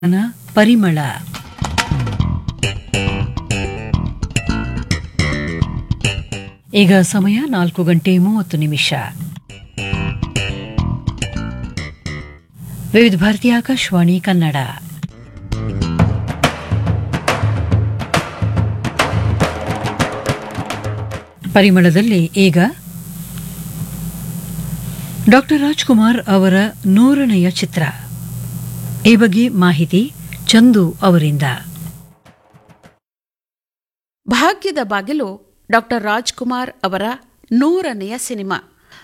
ಪರಿಮಳ. ಈಗ ಸಮಯ 4:30. ವಿವಿಧ ಭಾರತಿ ಆಕಾಶವಾಣಿ ಕನ್ನಡ. ಪರಿಮಳದಲ್ಲಿ ಈಗ ಡಾಕ್ಟರ್ ರಾಜ್ಕುಮಾರ್ ಅವರ 100ನೇಯ ಚಿತ್ರ. ಈ ಬಗ್ಗೆ ಮಾಹಿತಿ ಚಂದು ಅವರಿಂದ. ಭಾಗ್ಯದ ಬಾಗಿಲು ಡಾಕ್ಟರ್ ರಾಜ್ಕುಮಾರ್ ಅವರ 100ನೇಯ ಸಿನಿಮಾ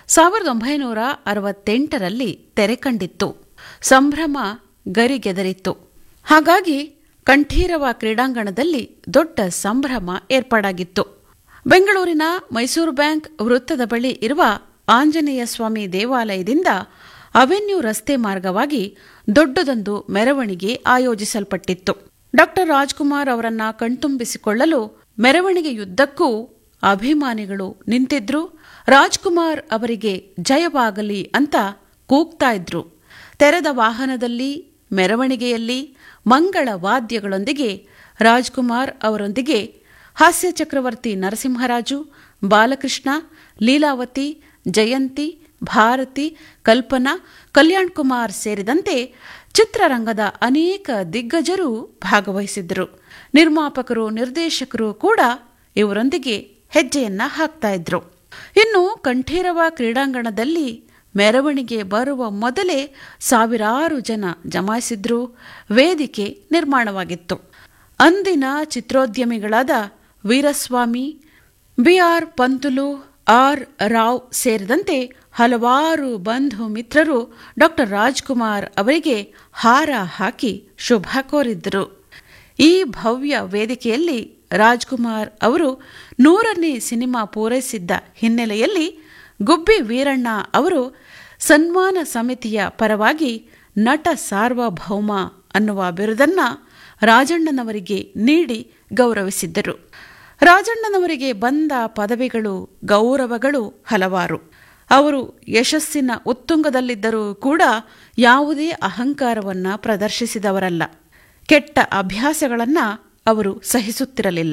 1968ರಲ್ಲಿ ತೆರೆ ಕಂಡಿತ್ತು. ಸಂಭ್ರಮ ಗರಿಗೆದರಿತ್ತು. ಹಾಗಾಗಿ ಕಂಠೀರವ ಕ್ರೀಡಾಂಗಣದಲ್ಲಿ ದೊಡ್ಡ ಸಂಭ್ರಮ ಏರ್ಪಾಡಾಗಿತ್ತು. ಬೆಂಗಳೂರಿನ ಮೈಸೂರು ಬ್ಯಾಂಕ್ ವೃತ್ತದ ಬಳಿ ಇರುವ ಆಂಜನೇಯ ಸ್ವಾಮಿ ದೇವಾಲಯದಿಂದ ಅವೆನ್ಯೂ ರಸ್ತೆ ಮಾರ್ಗವಾಗಿ ದೊಡ್ಡದೊಂದು ಮೆರವಣಿಗೆ ಆಯೋಜಿಸಲ್ಪಟ್ಟಿತ್ತು. ಡಾಕ್ಟರ್ ರಾಜ್ಕುಮಾರ್ ಅವರನ್ನ ಕಣ್ತುಂಬಿಸಿಕೊಳ್ಳಲು ಮೆರವಣಿಗೆಯುದ್ದಕ್ಕೂ ಅಭಿಮಾನಿಗಳು ನಿಂತಿದ್ರು. ರಾಜ್ಕುಮಾರ್ ಅವರಿಗೆ ಜಯವಾಗಲಿ ಅಂತ ಕೂಗ್ತಾ ಇದ್ರು. ತೆರೆದ ವಾಹನದಲ್ಲಿ, ಮೆರವಣಿಗೆಯಲ್ಲಿ ಮಂಗಳ ವಾದ್ಯಗಳೊಂದಿಗೆ ರಾಜ್ಕುಮಾರ್ ಅವರೊಂದಿಗೆ ಹಾಸ್ಯ ಚಕ್ರವರ್ತಿ ನರಸಿಂಹರಾಜು, ಬಾಲಕೃಷ್ಣ, ಲೀಲಾವತಿ, ಜಯಂತಿ, ಭಾರತಿ, ಕಲ್ಪನಾ, ಕಲ್ಯಾಣ್ ಕುಮಾರ್ ಸೇರಿದಂತೆ ಚಿತ್ರರಂಗದ ಅನೇಕ ದಿಗ್ಗಜರು ಭಾಗವಹಿಸಿದ್ದರು. ನಿರ್ಮಾಪಕರು, ನಿರ್ದೇಶಕರು ಕೂಡ ಇವರೊಂದಿಗೆ ಹೆಜ್ಜೆಯನ್ನ ಹಾಕ್ತಾ ಇದ್ರು. ಇನ್ನು ಕಂಠೀರವ ಕ್ರೀಡಾಂಗಣದಲ್ಲಿ ಮೆರವಣಿಗೆ ಬರುವ ಮೊದಲೇ ಸಾವಿರಾರು ಜನ ಜಮಾಯಿಸಿದ್ರು. ವೇದಿಕೆ ನಿರ್ಮಾಣವಾಗಿತ್ತು. ಅಂದಿನ ಚಿತ್ರೋದ್ಯಮಿಗಳಾದ ವೀರಸ್ವಾಮಿ, ಬಿಆರ್ ಪಂತುಲು, ಆರ್ ರಾವ್ ಸೇರಿದಂತೆ ಹಲವಾರು ಬಂಧು ಮಿತ್ರರು ಡಾಕ್ಟರ್ ರಾಜ್ಕುಮಾರ್ ಅವರಿಗೆ ಹಾರ ಹಾಕಿ ಶುಭ ಕೋರಿದ್ದರು. ಈ ಭವ್ಯ ವೇದಿಕೆಯಲ್ಲಿ ರಾಜ್ಕುಮಾರ್ ಅವರು 100ನೇ ಸಿನಿಮಾ ಪೂರೈಸಿದ್ದ ಹಿನ್ನೆಲೆಯಲ್ಲಿ ಗುಬ್ಬಿ ವೀರಣ್ಣ ಅವರು ಸನ್ಮಾನ ಸಮಿತಿಯ ಪರವಾಗಿ ನಟ ಸಾರ್ವಭೌಮ ಅನ್ನುವ ಬಿರುದನ್ನ ರಾಜಣ್ಣನವರಿಗೆ ನೀಡಿ ಗೌರವಿಸಿದ್ದರು. ರಾಜಣ್ಣನವರಿಗೆ ಬಂದ ಪದವಿಗಳು, ಗೌರವಗಳು ಹಲವಾರು. ಅವರು ಯಶಸ್ಸಿನ ಉತ್ತುಂಗದಲ್ಲಿದ್ದರೂ ಕೂಡ ಯಾವುದೇ ಅಹಂಕಾರವನ್ನ ಪ್ರದರ್ಶಿಸಿದವರಲ್ಲ. ಕೆಟ್ಟ ಅಭ್ಯಾಸಗಳನ್ನ ಅವರು ಸಹಿಸುತ್ತಿರಲಿಲ್ಲ.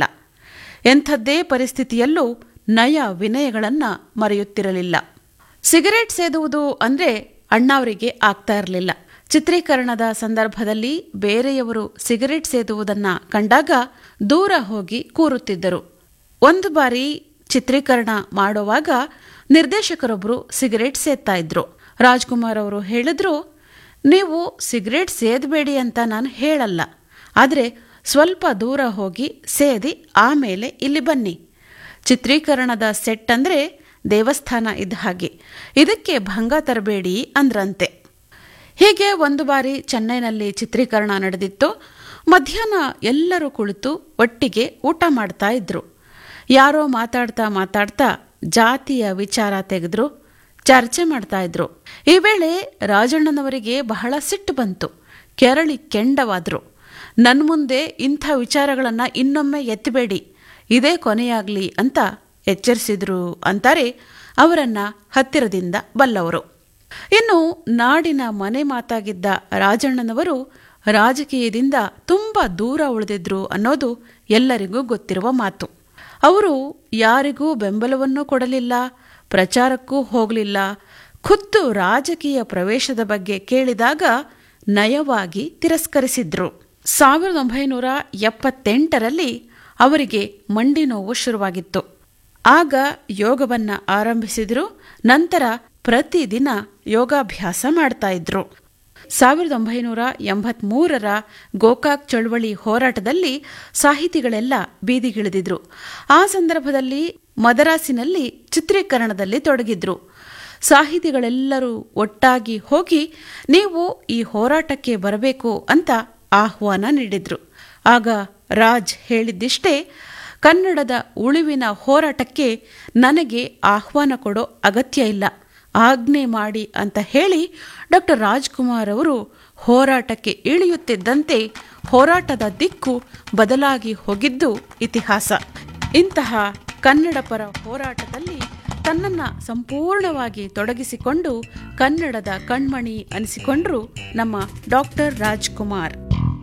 ಎಂಥದ್ದೇ ಪರಿಸ್ಥಿತಿಯಲ್ಲೂ ನಯ ವಿನಯಗಳನ್ನ ಮರೆಯುತ್ತಿರಲಿಲ್ಲ. ಸಿಗರೇಟ್ ಸೇದುವುದು ಅಂದ್ರೆ ಅಣ್ಣಾವರಿಗೆ ಆಗ್ತಾ ಇರಲಿಲ್ಲ. ಚಿತ್ರೀಕರಣದ ಸಂದರ್ಭದಲ್ಲಿ ಬೇರೆಯವರು ಸಿಗರೇಟ್ ಸೇದುವುದನ್ನ ಕಂಡಾಗ ದೂರ ಹೋಗಿ ಕೂರುತ್ತಿದ್ದರು. ಒಂದು ಬಾರಿ ಚಿತ್ರೀಕರಣ ಮಾಡುವಾಗ ನಿರ್ದೇಶಕರೊಬ್ಬರು ಸಿಗರೇಟ್ ಸೇದ್ತಾ ಇದ್ರು. ರಾಜ್ಕುಮಾರ್ ಅವರು ಹೇಳಿದ್ರು, ನೀವು ಸಿಗರೇಟ್ ಸೇದಬೇಡಿ ಅಂತ ನಾನು ಹೇಳಲ್ಲ, ಆದರೆ ಸ್ವಲ್ಪ ದೂರ ಹೋಗಿ ಸೇದಿ ಆಮೇಲೆ ಇಲ್ಲಿ ಬನ್ನಿ. ಚಿತ್ರೀಕರಣದ ಸೆಟ್ ಅಂದ್ರೆ ದೇವಸ್ಥಾನ ಇದ್ದ ಹಾಗೆ, ಇದಕ್ಕೆ ಭಂಗ ತರಬೇಡಿ ಅಂದ್ರಂತೆ. ಹೀಗೆ ಒಂದು ಬಾರಿ ಚೆನ್ನೈನಲ್ಲಿ ಚಿತ್ರೀಕರಣ ನಡೆದಿತ್ತು. ಮಧ್ಯಾಹ್ನ ಎಲ್ಲರೂ ಕುಳಿತು ಒಟ್ಟಿಗೆ ಊಟ ಮಾಡ್ತಾ ಇದ್ರು. ಯಾರೋ ಮಾತಾಡ್ತಾ ಜಾತಿಯ ವಿಚಾರ ತೆಗೆದ್ರು, ಚರ್ಚೆ ಮಾಡ್ತಾ ಇದ್ರು. ಈ ವೇಳೆ ರಾಜಣ್ಣನವರಿಗೆ ಬಹಳ ಸಿಟ್ಟು ಬಂತು. ಕೆರಳಿ ಕೆಂಡವಾದ್ರು. ನನ್ನ ಮುಂದೆ ಇಂಥ ವಿಚಾರಗಳನ್ನ ಇನ್ನೊಮ್ಮೆ ಎತ್ತಬೇಡಿ, ಇದೇ ಕೊನೆಯಾಗ್ಲಿ ಅಂತ ಎಚ್ಚರಿಸಿದ್ರು ಅಂತಾರೆ ಅವರನ್ನ ಹತ್ತಿರದಿಂದ ಬಲ್ಲವರು. ಇನ್ನು ನಾಡಿನ ಮನೆ ಮಾತಾಗಿದ್ದ ರಾಜಣ್ಣನವರು ರಾಜಕೀಯದಿಂದ ತುಂಬ ದೂರ ಉಳಿದಿದ್ರು ಅನ್ನೋದು ಎಲ್ಲರಿಗೂ ಗೊತ್ತಿರುವ ಮಾತು. ಅವರು ಯಾರಿಗೂ ಬೆಂಬಲವನ್ನೂ ಕೊಡಲಿಲ್ಲ, ಪ್ರಚಾರಕ್ಕೂ ಹೋಗಲಿಲ್ಲ. ಖುದ್ದು ರಾಜಕೀಯ ಪ್ರವೇಶದ ಬಗ್ಗೆ ಕೇಳಿದಾಗ ನಯವಾಗಿ ತಿರಸ್ಕರಿಸಿದ್ರು. 1978ರಲ್ಲಿ ಅವರಿಗೆ ಮಂಡಿ ನೋವು ಶುರುವಾಗಿತ್ತು. ಆಗ ಯೋಗವನ್ನ ಆರಂಭಿಸಿದ್ರು. ನಂತರ ಪ್ರತಿದಿನ ಯೋಗಾಭ್ಯಾಸ ಮಾಡ್ತಾ ಇದ್ರು. 1983ರ ಗೋಕಾಕ್ ಚಳವಳಿ ಹೋರಾಟದಲ್ಲಿ ಸಾಹಿತಿಗಳೆಲ್ಲ ಬೀದಿಗಿಳಿದಿದ್ರು. ಆ ಸಂದರ್ಭದಲ್ಲಿ ಮದರಾಸಿನಲ್ಲಿ ಚಿತ್ರೀಕರಣದಲ್ಲಿ ತೊಡಗಿದ್ರು. ಸಾಹಿತಿಗಳೆಲ್ಲರೂ ಒಟ್ಟಾಗಿ ಹೋಗಿ ನೀವು ಈ ಹೋರಾಟಕ್ಕೆ ಬರಬೇಕು ಅಂತ ಆಹ್ವಾನ ನೀಡಿದ್ರು. ಆಗ ರಾಜ್ ಹೇಳಿದ್ದಿಷ್ಟೇ, ಕನ್ನಡದ ಉಳಿವಿನ ಹೋರಾಟಕ್ಕೆ ನನಗೆ ಆಹ್ವಾನ ಕೊಡೋ ಅಗತ್ಯ ಇಲ್ಲ, ಆಜ್ಞೆ ಮಾಡಿ ಅಂತ ಹೇಳಿ ಡಾಕ್ಟರ್ ರಾಜ್ಕುಮಾರ್ ಅವರು ಹೋರಾಟಕ್ಕೆ ಇಳಿಯುತ್ತಿದ್ದಂತೆ ಹೋರಾಟದ ದಿಕ್ಕು ಬದಲಾಗಿ ಹೋಗಿದ್ದು ಇತಿಹಾಸ. ಇಂತಹ ಕನ್ನಡ ಪರ ಹೋರಾಟದಲ್ಲಿ ತನ್ನನ್ನು ಸಂಪೂರ್ಣವಾಗಿ ತೊಡಗಿಸಿಕೊಂಡು ಕನ್ನಡದ ಕಣ್ಮಣಿ ಅನಿಸಿಕೊಂಡ್ರು ನಮ್ಮ ಡಾಕ್ಟರ್ ರಾಜ್ಕುಮಾರ್.